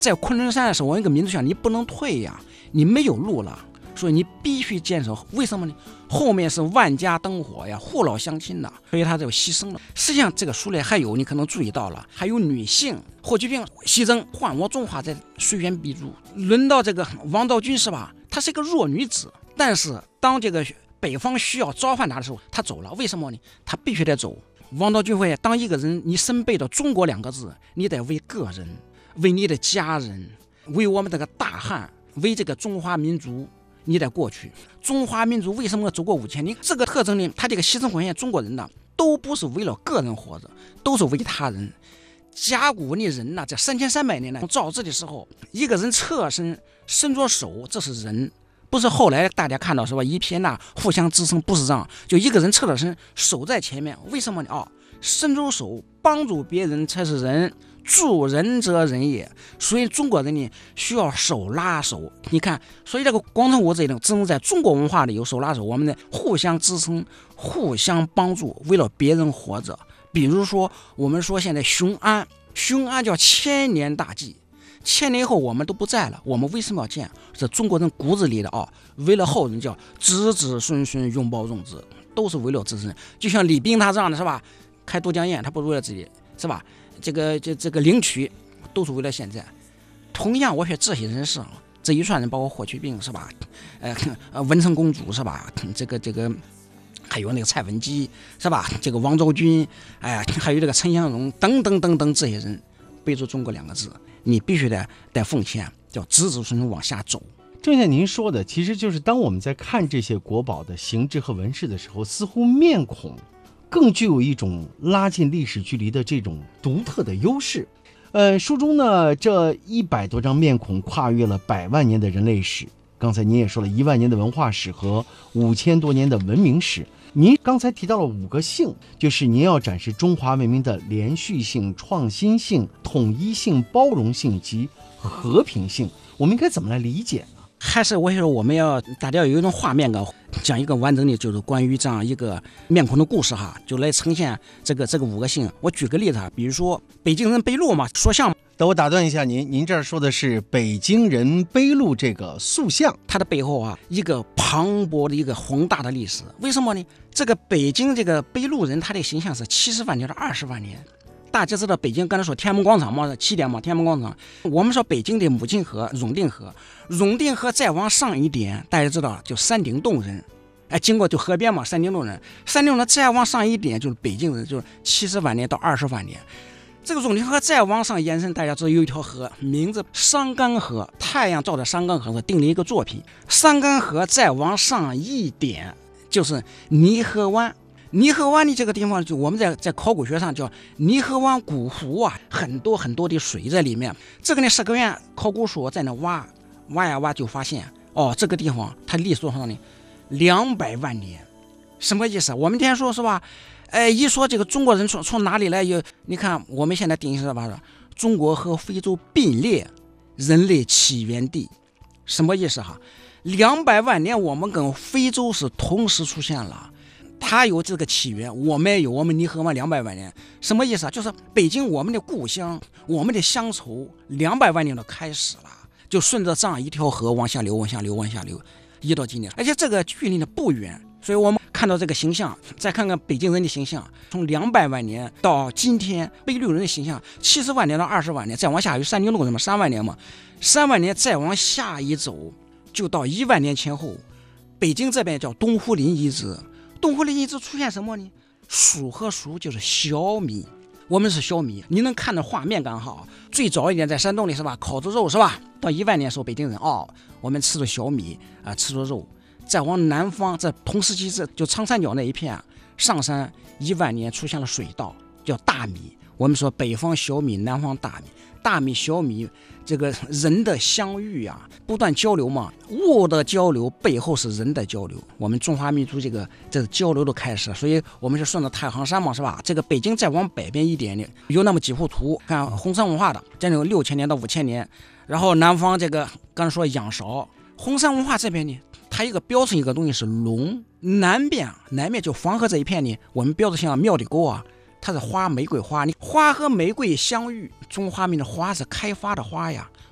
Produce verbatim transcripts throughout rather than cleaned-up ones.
在昆仑山的时候，我一个民族想你不能退呀，你没有路了，所以你必须坚守。为什么呢？后面是万家灯火呀，父老乡亲的，所以他就牺牲了。实际上这个书里还有你可能注意到了，还有女性，霍去病牺牲，换我中华在虽远必诛。轮到这个王昭君是吧？她是一个弱女子，但是当这个北方需要召唤她的时候，她走了。为什么呢？她必须得走。王昭君会，当一个人你身背着中国两个字，你得为个人，为你的家人，为我们这个大汉，为这个中华民族，你得过去。中华民族为什么要走过五千年？这个特征呢，他这个牺牲奉献中国人呢，都不是为了个人活着，都是为他人。甲骨文的人呢，在三千三百年呢，造字的时候，一个人侧身伸着手，这是人，不是后来大家看到是吧？一撇捺互相支撑，不是这样，就一个人侧着身，手在前面。为什么呢？哦，伸出手帮助别人才是人。助人者人也，所以中国人呢需要手拉手。你看，所以这个广成武这一种只能在中国文化里有手拉手，我们呢互相支撑，互相帮助，为了别人活着。比如说，我们说现在雄安，雄安叫千年大计，千年后我们都不在了，我们为什么要建？是中国人骨子里的啊，为了后人叫子子孙孙永保荣之，都是为了自身。就像李冰他这样的是吧？开都江堰，他不是为了自己，是吧？这个这这个领取都是为了现在。同样，我说这些人士，这一串人，包括霍去病是吧？呃呃，文成公主是吧？这个这个还有那个蔡文姬是吧？这个王昭君，哎呀，还有这个陈祥荣等等等等，这些人背着中国两个字，你必须得得奉献，叫子子孙孙往下走。 正像您说的，其实就是当我们在看这些国宝的形制和纹饰的时候，似乎面孔更具有一种拉近历史距离的这种独特的优势。呃，书中呢，这一百多张面孔跨越了百万年的人类史。刚才您也说了一万年的文化史和五千多年的文明史。您刚才提到了五个性，就是您要展示中华文明的连续性、创新性、统一性、包容性及和平性。我们应该怎么来理解呢？ 还是我说我们要大家要有一种画面感，讲一个完整的，就是关于这样一个面孔的故事哈，就来呈现这个这个五个性。我举个例子哈，比如说北京人背篓嘛，说相。 等我打断一下您，您这儿说的是北京人背篓这个塑像， 它的背后啊一个磅礴的一个宏大的历史。为什么呢？这个北京这个背篓人，他的形象是七十万年到二十万年。大家知道北京刚才说天安门广场嘛，起点嘛，天安门广场。我们说北京的母亲河永定河，永定河再往上一点，大家知道就山顶洞人，哎，经过就河边嘛，山顶洞人，山顶洞人再往上一点就是北京人，就是七十万年到二十万年。这个永定河再往上延伸，大家知道有一条河，名字桑干河，太阳照着桑干河定了一个作品。桑干河再往上一点就是泥河湾。泥河湾的这个地方，就我们在在考古学上叫泥河湾古湖啊，很多很多的水在里面。这个呢，社科院考古所在那挖挖呀挖，就发现哦，这个地方它历史多少呢？两百万年。什么意思？我们天天说是吧？哎，一说这个中国人从从哪里来？有你看我们现在定义是吧？中国和非洲并列人类起源地，什么意思哈？两百万年，我们跟非洲是同时出现了。它有这个起源，我们也有，我们泥河湾两百万年，什么意思啊？就是北京我们的故乡，我们的乡愁，两百万年都开始了，就顺着这样一条河往下流，往下流，往下流，一到今天，而且这个距离呢不远，所以我们看到这个形象，再看看北京人的形象，从两百万年到今天，背篓人的形象，七十万年到二十万年，再往下有山顶洞什么三万年嘛，三万年再往下一走，就到一万年前后，北京这边叫东湖林遗址。东湖林遗址出现什么呢？黍和黍就是小米，我们是小米，你能看到画面感好。最早一点在山洞里是吧，烤着肉是吧？到一万年的时候，北京人哦，我们吃着小米啊、呃，吃着肉。再往南方，这同时期这就长三角那一片，上山一万年出现了水稻，叫大米。我们说北方小米，南方大米，大米小米。这个人的相遇啊，不断交流嘛，物的交流背后是人的交流。我们中华民族这个这个交流的开始，所以我们是顺着太行山嘛，是吧？这个北京再往北边一点点，有那么几幅图，看红山文化的，这有六千年到五千年。然后南方这个刚才说仰韶，红山文化这边呢，它一个标志一个东西是龙。南边南面就黄河这一片呢，我们标志像庙里沟啊。它是花，玫瑰花，你花和玫瑰相遇，中华民的花是开发的花呀，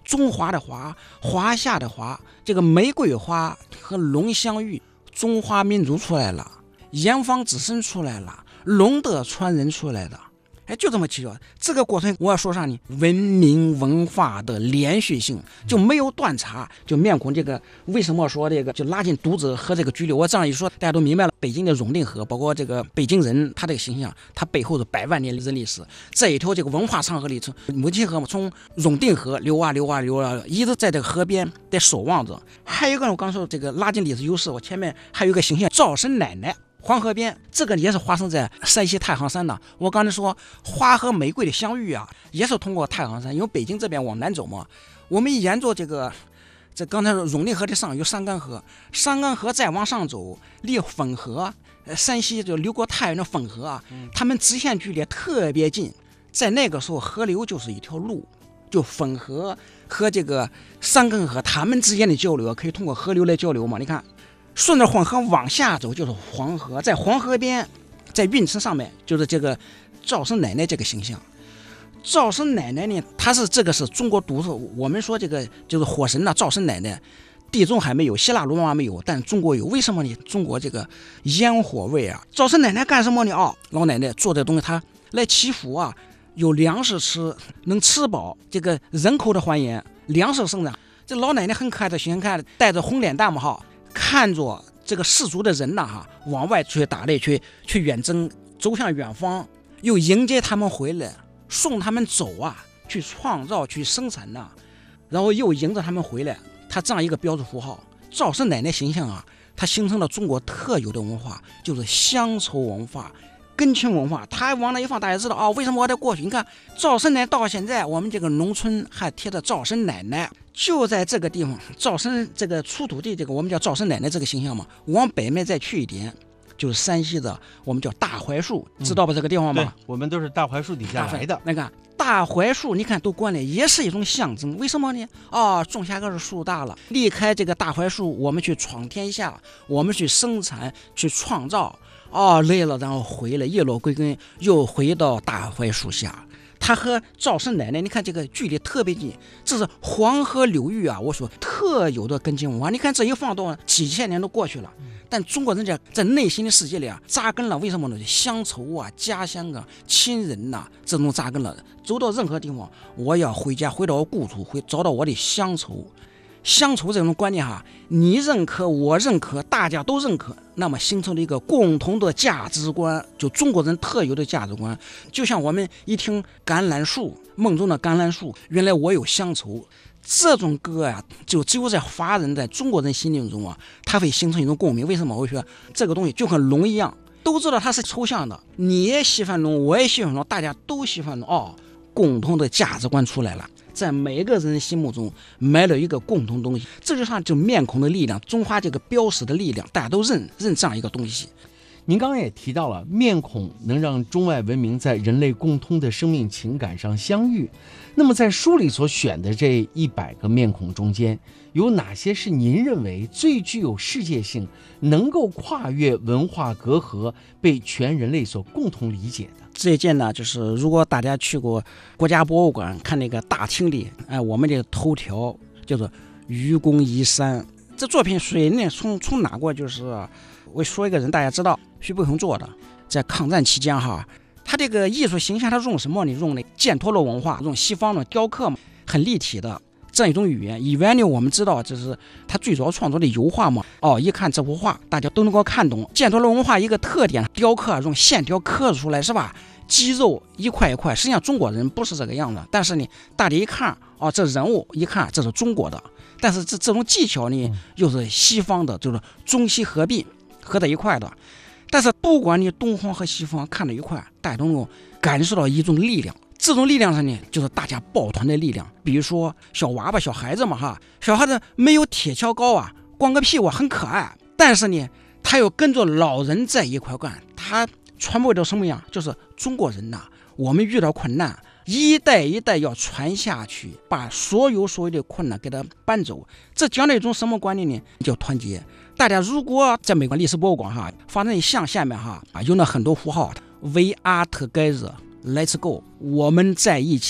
中华的华，华夏的华，这个玫瑰花和龙相遇，中华民族出来了，炎黄子孙出来了，龙的传人出来了。哎，就这么提了。这个过程我要说啥呢？文明文化的连续性就没有断茬。就面孔这个，为什么说这个就拉近读者和这个距离？我这样一说，大家都明白了。北京的永定河，包括这个北京人，他这个形象，他背后的百万年的历史，这一条这个文化长河里，从母亲河嘛，从永定河流啊流啊流啊，一直在这个河边在守望着。还有一个，我刚说这个拉近历史优势，我前面还有一个形象，赵婶奶奶。黄河边，这个也是发生在山西太行山的。我刚才说花和玫瑰的相遇啊，也是通过太行山，因为北京这边往南走嘛，我们沿着这个这刚才说永定河的上有山干河，山干河再往上走，离汾河，呃，山西就流过太原的汾河啊，他们直线距离特别近。在那个时候，河流就是一条路，就汾河和这个山干河他们之间的交流可以通过河流来交流嘛。你看。顺着黄河往下走就是黄河，在黄河边，在运池上面就是这个赵婶奶奶这个形象。赵婶奶奶呢，她是这个是中国独特。我们说这个就是火神呐、啊，赵婶奶奶，地中海没有，希腊罗马没有，但中国有。为什么呢？中国这个烟火味啊。赵婶奶奶干什么呢？哦，老奶奶做这东西，她来祈福啊，有粮食吃，能吃饱，这个人口的繁衍，粮食生长。这老奶奶很可爱的形象，看带着红脸蛋嘛哈。看着这个氏族的人呐、啊、哈，往外去打猎，去去远征，走向远方，又迎接他们回来，送他们走啊，去创造，去生产呐、啊，然后又迎着他们回来。他这样一个标志符号，赵婶奶奶形象啊，它形成了中国特有的文化，就是乡愁文化、根亲文化。他往那一放，大家知道啊、哦，为什么我在过去？你看赵婶奶到现在，我们这个农村还贴着赵婶奶奶。就在这个地方，赵婶这个出土地，这个我们叫赵婶奶奶这个形象嘛，往北面再去一点，就是山西的我们叫大槐树，知道吧？这个地方吗？ 对，我们都是大槐树底下来的。 那个大槐树，你看都关了，也是一种象征。为什么呢？哦，种下个树大了，离开这个大槐树，我们去闯天下，我们去生产，去创造。哦，累了，然后回来，叶落归根，又回到大槐树下。他和赵婶奶奶，你看这个距离特别近，这是黄河流域啊，我说特有的根茎文化。你看这一放到几千年都过去了，但中国人在在内心的世界里啊扎根了。为什么呢？乡愁啊，家乡啊，亲人呐、啊，这种扎根了。走到任何地方，我要回家，回到我故土，回找到我的乡愁。乡愁这种观念哈，你认可我认可，大家都认可，那么形成了一个共同的价值观，就中国人特有的价值观。就像我们一听橄榄树，梦中的橄榄树，原来我有乡愁，这种歌啊，就只有在华人在中国人心灵中啊，它会形成一种共鸣。为什么？我说这个东西就和龙一样，都知道它是抽象的，你也喜欢龙，我也喜欢龙，大家都喜欢龙，哦，共同的价值观出来了。在每个人心目中埋了一个共同东西，这就像就面孔的力量，中华这个标识的力量，大家都认认这样一个东西。 您刚刚也提到了，面孔能让中外文明在人类共通的生命情感上相遇。那么在书里所选的这一百个面孔中间，有哪些是您认为最具有世界性，能够跨越文化隔阂，被全人类所共同理解的？ 这一件呢，就是如果大家去过国家博物馆看那个大厅里，哎，我们这个头条叫做愚公移山。这作品谁呢？从从哪过？就是我说一个人，大家知道徐悲鸿做的，在抗战期间哈，他这个艺术形象他用什么呢？用那犍陀罗文化，用西方的雕刻嘛，很立体的这样一种语言。语言呢，我们知道就是他最早创作的油画嘛。哦，一看这幅画，大家都能够看懂。犍陀罗文化一个特点，雕刻用线条刻出来是吧？肌肉一块一块，实际上中国人不是这个样子，但是呢，大家一看哦，这人物一看这是中国的，但是这这种技巧呢，又是西方的，就是中西合璧合在一块的。但是不管你东方和西方看在一块，大家都能够感受到一种力量。这种力量上呢，就是大家抱团的力量。比如说小娃娃、小孩子嘛哈，小孩子没有铁锹高啊，光个屁股很可爱，但是呢，他又跟着老人在一块干，他传播到什么样？就是中国人呐、啊，我们遇到困难，一代一代要传下去，把所有所有的困难给他搬走。这讲的一种什么观念呢？叫团结。大家如果在美国历史博物馆哈，发现像下面哈有那很多符号 ，We are together, let's go， 我们在一起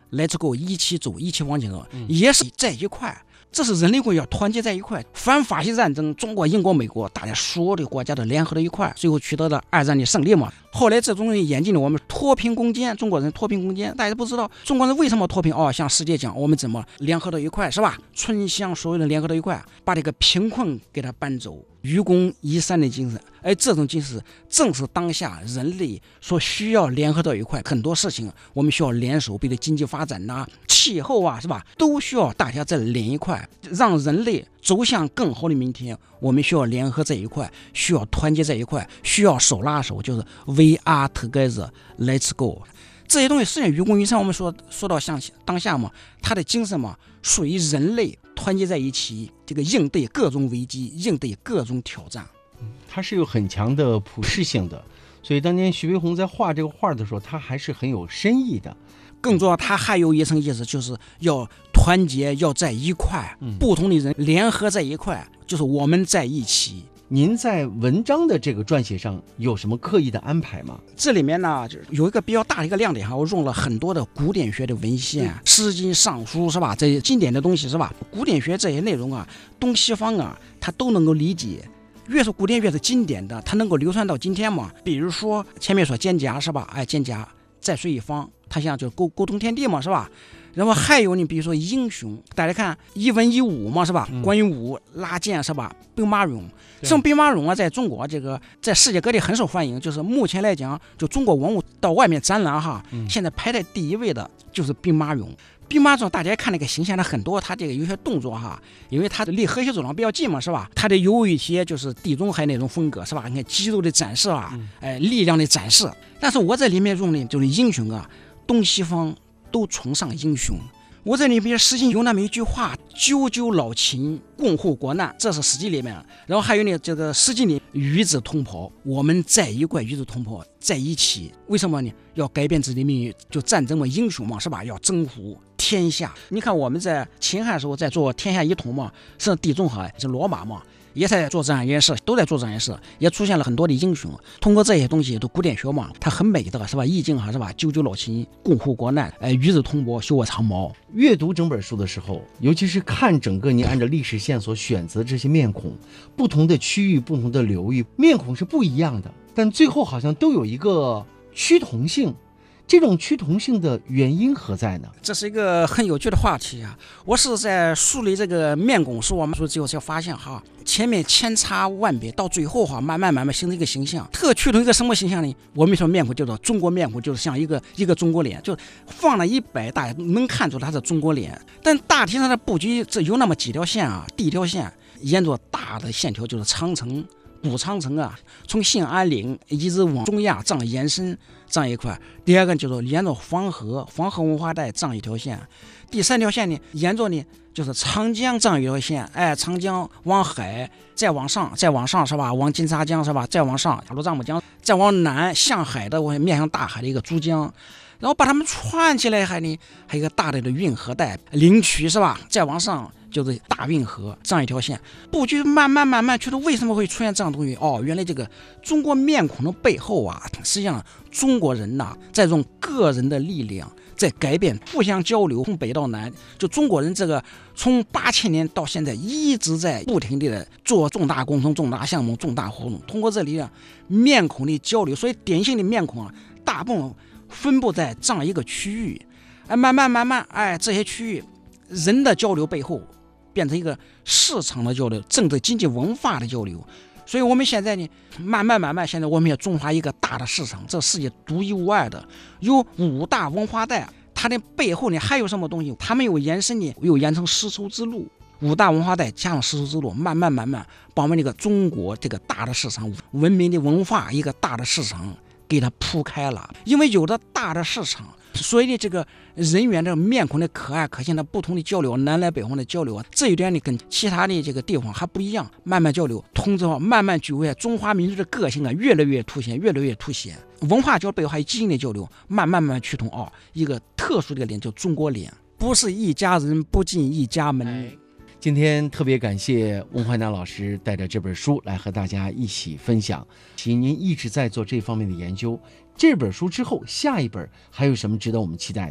来这个一起走，一起往前走，也是在一块。这是人类国要团结在一块，反法西战争，中国、英国、美国，大家所有的国家都联合到一块，最后取得了二战的胜利嘛。后来这种人演进了我们脱贫攻坚，中国人脱贫攻坚，大家不知道中国人为什么脱贫哦，向世界讲我们怎么联合到一块，是吧？春乡所有人联合到一块，把这个贫困给他搬走，愚公移山的精神。而这种精神正是当下人类所需要联合到一块，很多事情我们需要联手，比如经济发展呐、啊、气候啊，是吧？都需要大家再连一块，让人类走向更好的明天。我们需要联合在一块，需要团结在一块，需要手拉手，就是 We are together, let's go。这些东西实际上愚公移山，我们说说到像当下嘛，它的精神嘛，属于人类团结在一起，这个应对各种危机，应对各种挑战。 它是有很强的普适性的，所以当年徐悲鸿在画这个画的时候，他还是很有深意的。 更重要，他还有一层意思，就是要团结，要在一块，嗯、不同的人联合在一块，就是我们在一起。 您在文章的这个撰写上有什么刻意的安排吗？ 这里面呢，就是有一个比较大的一个亮点哈，我用了很多的古典学的文献，《诗经》《尚书》是吧？这些经典的东西是吧？古典学这些内容啊，东西方啊，他都能够理解。越是古典越是经典的，它能够流传到今天嘛。比如说前面说蒹葭是吧？哎，蒹葭在水一方，它像就沟沟通天地嘛，是吧？然后还有你比如说英雄，大家看一文一武嘛，是吧？关于武拉剑是吧？兵马俑，这种兵马俑啊，在中国这个在世界各地很受欢迎。就是目前来讲，就中国文物到外面展览哈，嗯、现在排在第一位的就是兵马俑。兵马俑大家看那个形象的很多，他这个有些动作哈，因为他离河西走廊比较近嘛，是吧？他的有一些就是地中海那种风格，是吧？你看肌肉的展示啊，嗯、哎，力量的展示。但是我在里面用的就是英雄啊，东西方都崇尚英雄。我这里边《诗经》有那么一句话：“赳赳老秦，共护国难。”这是《史记》里面。然后还有呢，这个《诗经》里与子同袍，我们在一块，与子同袍在一起。为什么呢？要改变自己的命运，就战争嘛，英雄嘛，是吧？要征服天下。你看我们在秦汉时候在做天下一统嘛，是地中海是罗马嘛，也在做这样一件事，都在做这样一件事，也出现了很多的英雄。通过这些东西，都古典学嘛，它很美的，是吧？易经哈，是吧？赳赳老秦，共护国难，哎，与子同袍，修我长矛。 阅读整本书的时候，尤其是看整个您按照历史线索选择这些面孔，不同的区域、不同的流域，面孔是不一样的，但最后好像都有一个趋同性。这种趋同性的原因何在呢？ 这是一个很有趣的话题啊！我是在梳理这个面孔时，我们说之后才发现哈，前面千差万别，到最后哈，慢慢慢慢形成一个形象。特趋同一个什么形象呢？我们说面孔叫做中国面孔，就是像一个一个中国脸，就放了一百，大家能看出它是中国脸。但大体上的布局，这有那么几条线啊，第一条线沿着大的线条就是长城。古长城啊，从兴安岭一直往中亚这样延伸，这样一块。第二个就是沿着黄河，黄河文化带这样一条线。第三条线呢，沿着呢就是长江这样一条线，哎，长江往海，再往上，再往上是吧？往金沙江是吧？再往上，雅鲁藏布江，再往南向海的，我面向大海的一个珠江。然后把它们串起来，还呢，还有一个大的运河带，灵渠是吧？再往上就是大运河这样一条线，布局慢慢慢慢觉得为什么会出现这样的东西？哦，原来这个中国面孔的背后啊，实际上中国人呐、啊，在用个人的力量在改变，互相交流，从北到南，就中国人这个从八千年到现在一直在不停地做重大工程、重大项目、重大活动，通过这里啊面孔的交流，所以典型的面孔啊，大部分分布在这样一个区域，哎，慢慢慢慢，哎，这些区域人的交流背后变成一个市场的交流，政治经济文化的交流。所以我们现在呢，慢慢慢慢，现在我们要中华一个大的市场，这世界独一无二的，有五大文化带，它的背后呢还有什么东西？它们有延伸呢，又延伸丝绸之路，五大文化带加上丝绸之路，慢慢慢慢把我们这个中国这个大的市场，文明的文化一个大的市场给它铺开了。因为有了大的市场，所以呢，这个人员的面孔的可爱可亲的不同的交流，南来北往的交流，这一点呢跟其他的这个地方还不一样。慢慢交流，同质化，慢慢具备中华民族的个性啊，越来越凸显，越来越凸显。文化交流背后还有基因的交流，慢慢慢慢趋同哦，一个特殊的脸叫中国脸，不是一家人不进一家门。哎， 今天特别感谢翁怀南老师带着这本书来和大家一起分享。其实您一直在做这方面的研究，这本书之后下一本还有什么值得我们期待的？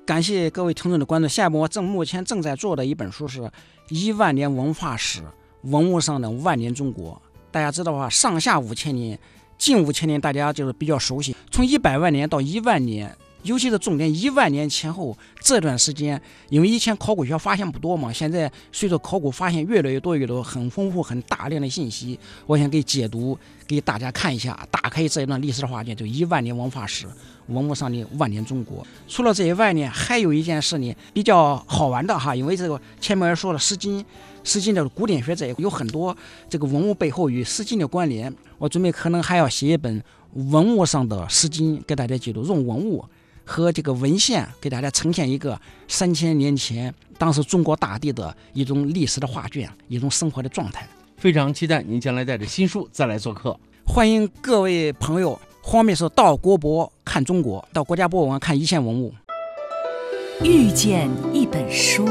感谢各位听众的关注。下一步我正目前正在做的一本书是《一万年文化史：文物上的万年中国》。大家知道啊，上下五千年，近五千年大家就是比较熟悉，从一百万年到一万年。尤其是重点一万年前后这段时间，因为以前考古学发现不多嘛，现在随着考古发现越来越多越多，很丰富很大量的信息，我想给解读给大家看一下，打开这一段历史的画卷，就一万年文化史，文物上的万年中国。除了这一万年，还有一件事呢比较好玩的哈，因为这个前面也说了《诗经》，《诗经》的古典学这有很多这个文物背后与《诗经》的关联，我准备可能还要写一本文物上的《诗经》给大家解读，用文物和这个文献给大家呈现一个三千年前当时中国大地的一种历史的画卷，一种生活的状态。 非常期待您将来带着新书再来做客。 欢迎各位朋友，方便是到国博看中国，到国家博物馆看一线文物。 遇见一本书，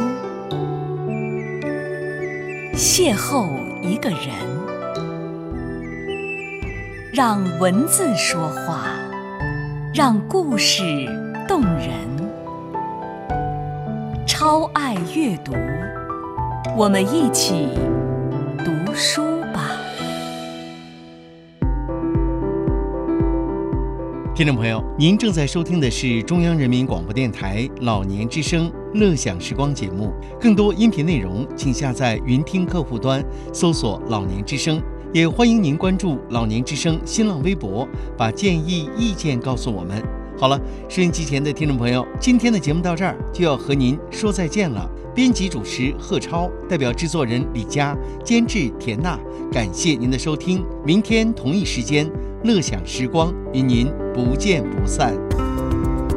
邂逅一个人，让文字说话，让故事动人。超爱阅读，我们一起读书吧。 听众朋友，您正在收听的是中央人民广播电台老年之声乐享时光节目，更多音频内容请下载云听客户端搜索老年之声，也欢迎您关注老年之声新浪微博，把建议意见告诉我们。好了，收音机前的听众朋友，今天的节目到这儿就要和您说再见了。编辑主持贺超，代表制作人李佳，监制田娜，感谢您的收听。明天同一时间，乐享时光与您不见不散。